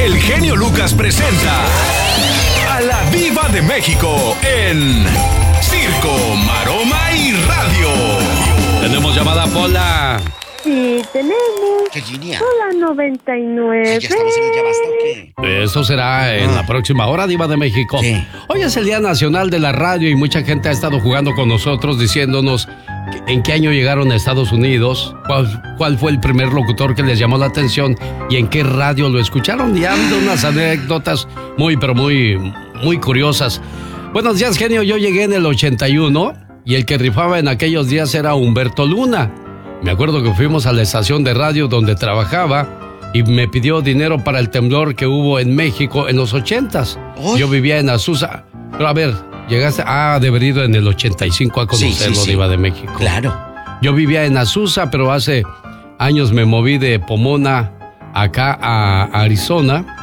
el genio Lucas presenta a la Diva de México en Circo, Maroma y Radio. Tenemos llamada, Pola. Sí, tenemos. ¿Qué línea? Hola, 99. ¿Ya estamos en el Ya Basta o qué? Eso será en la próxima hora, Diva de México. Sí. Hoy es el Día Nacional de la Radio y mucha gente ha estado jugando con nosotros diciéndonos en qué año llegaron a Estados Unidos, cuál fue el primer locutor que les llamó la atención y en qué radio lo escucharon. Y ha habido unas anécdotas muy curiosas. Buenos días, genio. Yo llegué en el 81 y el que rifaba en aquellos días era Humberto Luna. Me acuerdo que fuimos a la estación de radio donde trabajaba y me pidió dinero para el temblor que hubo en México en los 80s. ¿Oh? Yo vivía en Azusa. Pero a ver, llegaste de haber ido en el 85 a conocerlo, sí. Diva de México. Claro. Yo vivía en Azusa, pero hace años me moví de Pomona acá a Arizona.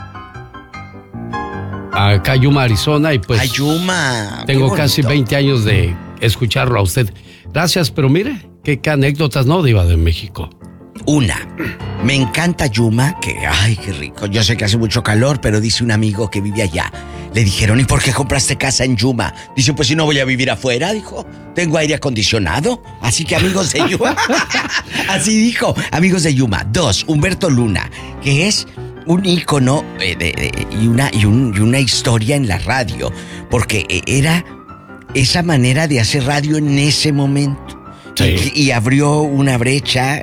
Acá Yuma, Arizona, y pues Yuma, tengo casi 20 años de escucharlo a usted. Gracias, pero mire, qué anécdotas, ¿no, Diva de México? Una, me encanta Yuma, que ay, qué rico. Yo sé que hace mucho calor, pero dice un amigo que vive allá. Le dijeron, ¿y por qué compraste casa en Yuma? Dice, pues si no voy a vivir afuera, dijo. Tengo aire acondicionado, así que amigos de Yuma. Así dijo, amigos de Yuma. 2, Humberto Luna, que es un ícono y una historia en la radio, porque era esa manera de hacer radio en ese momento. Sí. Y abrió una brecha,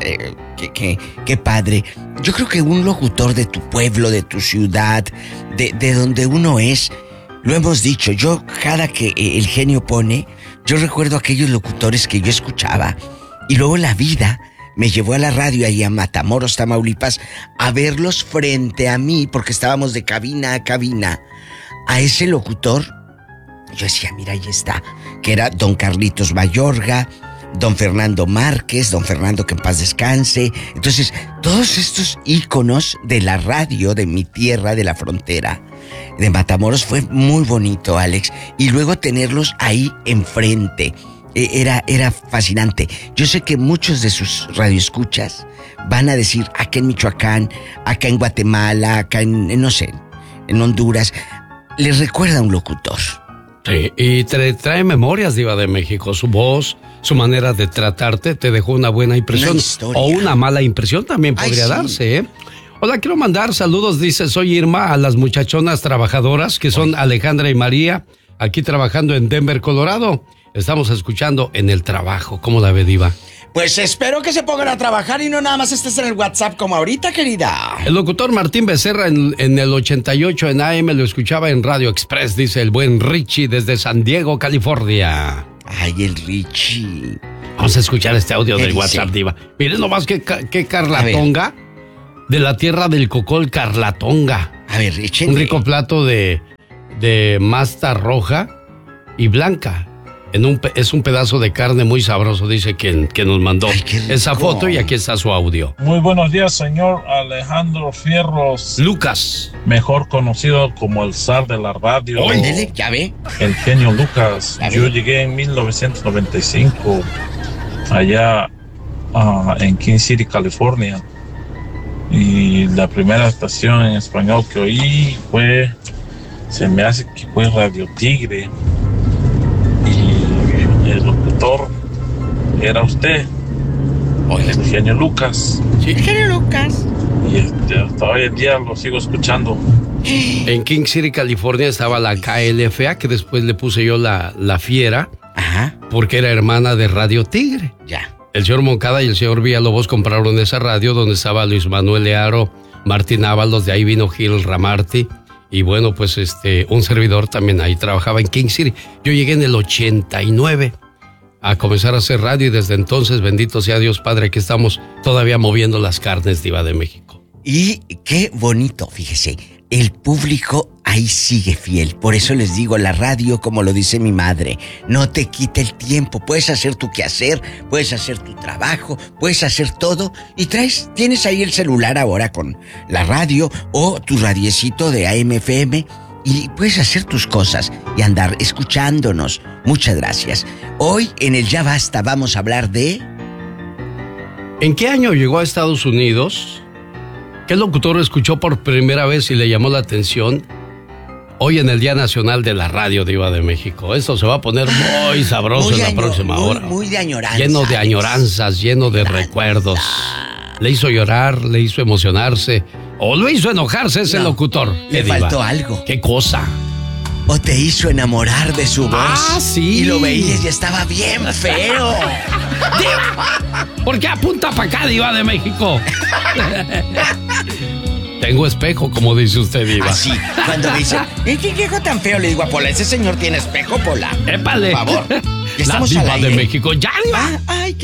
qué padre. Yo creo que un locutor de tu pueblo, de tu ciudad, de donde uno es, lo hemos dicho, yo cada que el genio pone, yo recuerdo aquellos locutores que yo escuchaba, y luego la vida me llevó a la radio ahí a Matamoros, Tamaulipas, a verlos frente a mí, porque estábamos de cabina a cabina, a ese locutor. Yo decía, mira, ahí está, que era don Carlitos Mayorga, don Fernando Márquez, don Fernando que en paz descanse. Entonces, todos estos íconos de la radio de mi tierra, de la frontera, de Matamoros, fue muy bonito, Alex. Y luego tenerlos ahí enfrente, era fascinante. Yo sé que muchos de sus radioescuchas van a decir, acá en Michoacán, acá en Guatemala, acá en no sé, en Honduras, les recuerda a un locutor. Sí, y te trae memorias, Diva de México. Su voz, su manera de tratarte te dejó una buena impresión. O una mala impresión también podría darse, ¿eh? Hola, quiero mandar saludos, dice, soy Irma, a las muchachonas trabajadoras que son Alejandra y María, aquí trabajando en Denver, Colorado. Estamos escuchando en el trabajo. ¿Cómo la ve, Diva? Pues espero que se pongan a trabajar y no nada más estés en el WhatsApp como ahorita, querida. El locutor Martín Becerra en el 88 en AM lo escuchaba en Radio Express, dice el buen Richie desde San Diego, California. Ay, el Richie. Vamos a escuchar este audio del WhatsApp, Diva. Miren nomás que Carlatonga, de la tierra del cocol, Carlatonga. A ver, échenle. Un rico plato de masta roja y blanca. Es un pedazo de carne muy sabroso, dice quien nos mandó esa foto, y aquí está su audio. Muy buenos días, señor Alejandro Fierros Lucas, mejor conocido como el zar de la radio. Óndele, ya ve. El genio Lucas. Yo llegué en 1995 allá en King City, California, y la primera estación en español que oí se me hace que fue Radio Tigre. El locutor era usted, el genio Lucas. Sí, el genio Lucas. Y hasta hoy en día lo sigo escuchando. En King City, California estaba la KLFA, que después le puse yo la Fiera. Ajá. Porque era hermana de Radio Tigre. Ya. El señor Moncada y el señor Villalobos compraron esa radio donde estaba Luis Manuel Learo, Martín Ábalos, de ahí vino Gil Ramarty. Y bueno, pues un servidor también ahí trabajaba en King City. Yo llegué en el 89 a comenzar a hacer radio y desde entonces, bendito sea Dios Padre, que estamos todavía moviendo las carnes, Diva de México. Y qué bonito, fíjese, el público ahí sigue fiel. Por eso les digo, la radio, como lo dice mi madre, no te quita el tiempo. Puedes hacer tu quehacer, puedes hacer tu trabajo, puedes hacer todo. Y tienes ahí el celular ahora con la radio o tu radiecito de AM/FM y puedes hacer tus cosas y andar escuchándonos. Muchas gracias. Hoy en el Ya Basta vamos a hablar de... ¿En qué año llegó a Estados Unidos ¿Qué locutor escuchó por primera vez y le llamó la atención hoy en el Día Nacional de la Radio, Diva de México? Esto se va a poner muy sabroso en la próxima hora. Muy de añoranzas. Lleno de añoranzas, lleno de recuerdos. Le hizo llorar, le hizo emocionarse o lo hizo enojarse ese locutor. Le faltó algo. ¿Qué cosa? O te hizo enamorar de su voz. Ah, sí. Y lo veías y estaba bien feo. ¿Por qué apunta para acá, Diva de México? Tengo espejo, como dice usted, Diva. Así, cuando me dicen, ¿qué viejo tan feo? Le digo a Pola, ese señor tiene espejo, Pola. ¡Épale! Por favor. La Diva de México. ¡Ya, Diva! Ay,